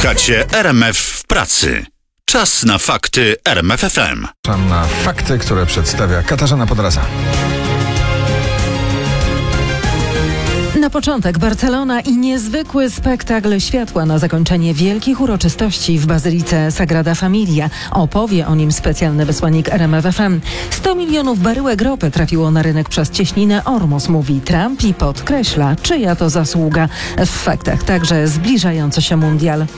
Słuchacie RMF w pracy. Czas na fakty RMF FM. Czas na fakty, które przedstawia Katarzyna Podraza. Na początek Barcelona i niezwykły spektakl światła na zakończenie wielkich uroczystości w Bazylice Sagrada Familia. Opowie o nim specjalny wysłannik RMF FM. 100 milionów baryłek ropy trafiło na rynek przez cieśninę Ormus, mówi Trump i podkreśla, czyja to zasługa. W faktach także zbliżający się mundial.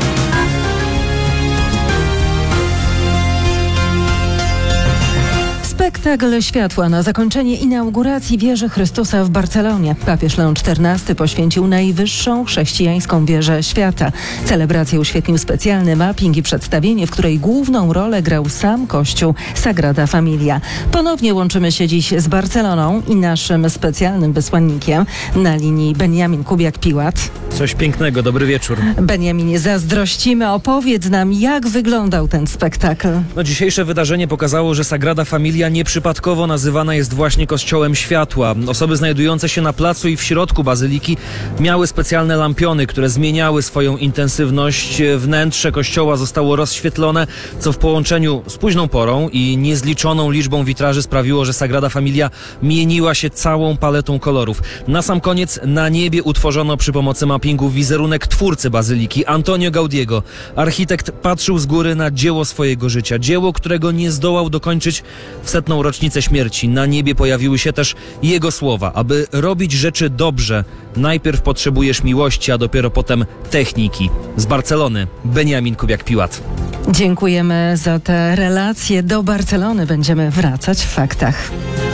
Spektakl światła na zakończenie inauguracji wieży Chrystusa w Barcelonie. Papież Leon XIV poświęcił najwyższą chrześcijańską wieżę świata. Celebrację uświetnił specjalny mapping i przedstawienie, w której główną rolę grał sam Kościół Sagrada Familia. Ponownie łączymy się dziś z Barceloną i naszym specjalnym wysłannikiem na linii Benjamin Kubiak-Piłat. Coś pięknego, dobry wieczór. Benjaminie, zazdrościmy. Opowiedz nam, jak wyglądał ten spektakl. Dzisiejsze wydarzenie pokazało, że Sagrada Familia nieprzypadkowo nazywana jest właśnie Kościołem Światła. Osoby znajdujące się na placu i w środku bazyliki miały specjalne lampiony, które zmieniały swoją intensywność. Wnętrze kościoła zostało rozświetlone, co w połączeniu z późną porą i niezliczoną liczbą witraży sprawiło, że Sagrada Familia mieniła się całą paletą kolorów. Na sam koniec na niebie utworzono przy pomocy mappingu wizerunek twórcy bazyliki, Antonio Gaudiego. Architekt patrzył z góry na dzieło swojego życia, dzieło, którego nie zdołał dokończyć w 100. rocznicę śmierci. Na niebie pojawiły się też jego słowa. Aby robić rzeczy dobrze, najpierw potrzebujesz miłości, a dopiero potem techniki. Z Barcelony, Benjamin Kubiak-Piłat. Dziękujemy za te relacje. Do Barcelony będziemy wracać w faktach.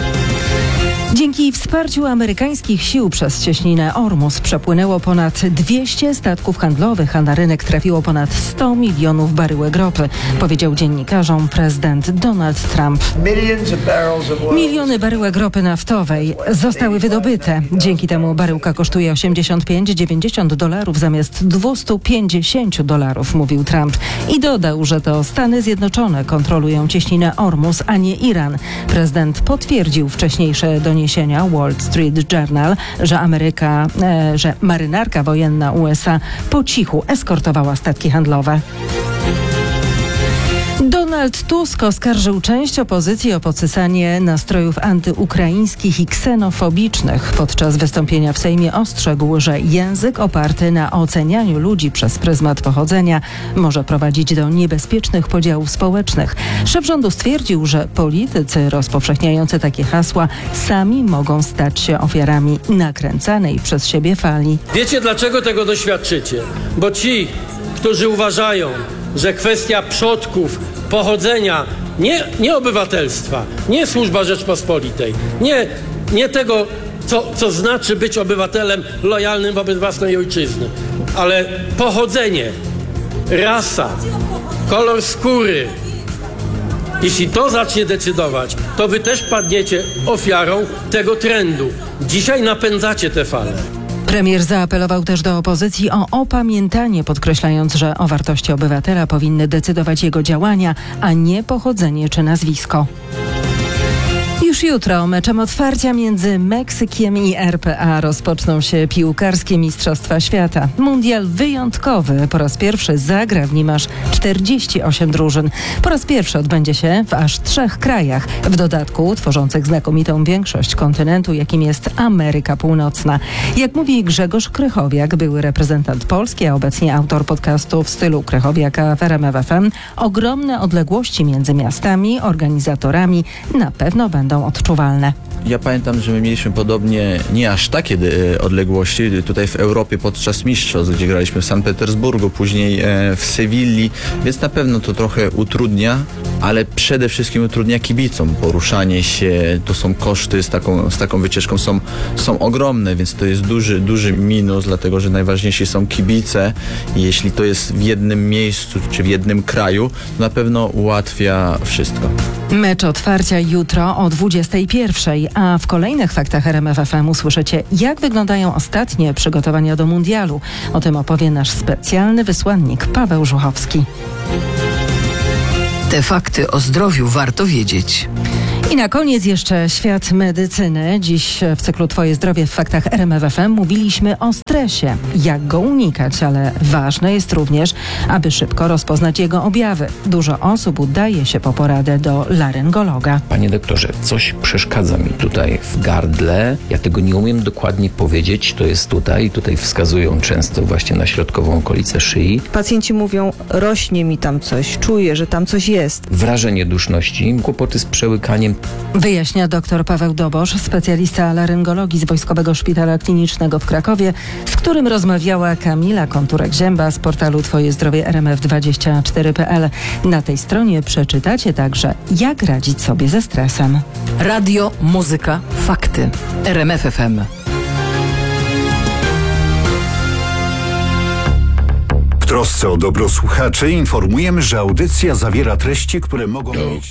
Dzięki wsparciu amerykańskich sił przez cieśninę Ormus przepłynęło ponad 200 statków handlowych, a na rynek trafiło ponad 100 milionów baryłek ropy, powiedział dziennikarzom prezydent Donald Trump. Miliony baryłek ropy naftowej zostały wydobyte. Dzięki temu baryłka kosztuje $85–90 zamiast $250, mówił Trump. I dodał, że to Stany Zjednoczone kontrolują cieśninę Ormus, a nie Iran. Prezydent potwierdził wcześniejsze doniesienia Wall Street Journal, że marynarka wojenna USA po cichu eskortowała statki handlowe. Donald Tusk oskarżył część opozycji o podsycanie nastrojów antyukraińskich i ksenofobicznych. Podczas wystąpienia w Sejmie ostrzegł, że język oparty na ocenianiu ludzi przez pryzmat pochodzenia może prowadzić do niebezpiecznych podziałów społecznych. Szef rządu stwierdził, że politycy rozpowszechniający takie hasła sami mogą stać się ofiarami nakręcanej przez siebie fali. Wiecie, dlaczego tego doświadczycie? Bo ci, którzy uważają, że kwestia przodków, pochodzenia, nie obywatelstwa, nie służba Rzeczpospolitej, nie tego, co znaczy być obywatelem lojalnym wobec własnej ojczyzny, ale pochodzenie, rasa, kolor skóry. Jeśli to zacznie decydować, to wy też padniecie ofiarą tego trendu. Dzisiaj napędzacie tę falę. Premier zaapelował też do opozycji o opamiętanie, podkreślając, że o wartości obywatela powinny decydować jego działania, a nie pochodzenie czy nazwisko. Już jutro meczem otwarcia między Meksykiem i RPA rozpoczną się piłkarskie Mistrzostwa Świata. Mundial wyjątkowy. Po raz pierwszy zagra w nim aż 48 drużyn. Po raz pierwszy odbędzie się w aż 3 krajach. W dodatku tworzących znakomitą większość kontynentu, jakim jest Ameryka Północna. Jak mówi Grzegorz Krychowiak, były reprezentant Polski, a obecnie autor podcastu w stylu Krychowiaka w RMF FM, ogromne odległości między miastami, organizatorami na pewno będą odczuwalne. Ja pamiętam, że my mieliśmy podobnie, nie aż takie odległości, tutaj w Europie podczas mistrzostw, gdzie graliśmy w Sankt Petersburgu, później w Sewilli, więc na pewno to trochę utrudnia, ale przede wszystkim utrudnia kibicom. Poruszanie się, to są koszty z taką wycieczką są ogromne, więc to jest duży minus, dlatego że najważniejsi są kibice i jeśli to jest w jednym miejscu czy w jednym kraju, to na pewno ułatwia wszystko. Mecz otwarcia jutro o 21:00, a w kolejnych faktach RMF FM usłyszycie, jak wyglądają ostatnie przygotowania do mundialu. O tym opowie nasz specjalny wysłannik Paweł Żuchowski. Te fakty o zdrowiu warto wiedzieć. I na koniec jeszcze świat medycyny. Dziś w cyklu Twoje zdrowie w faktach RMF FM mówiliśmy o stresie. Jak go unikać, ale ważne jest również, aby szybko rozpoznać jego objawy. Dużo osób udaje się po poradę do laryngologa. Panie doktorze, coś przeszkadza mi tutaj w gardle. Ja tego nie umiem dokładnie powiedzieć. To jest tutaj. Tutaj wskazują często właśnie na środkową okolicę szyi. Pacjenci mówią, rośnie mi tam coś, czuję, że tam coś jest. Wrażenie duszności, kłopoty z przełykaniem. Wyjaśnia dr Paweł Dobosz, specjalista laryngologii z Wojskowego Szpitala Klinicznego w Krakowie, z którym rozmawiała Kamila Konturek-Zięba z portalu Twoje zdrowie rmf24.pl. Na tej stronie przeczytacie także, jak radzić sobie ze stresem. Radio, muzyka, fakty. RMF FM. W trosce o dobro słuchaczy informujemy, że audycja zawiera treści, które mogą mieć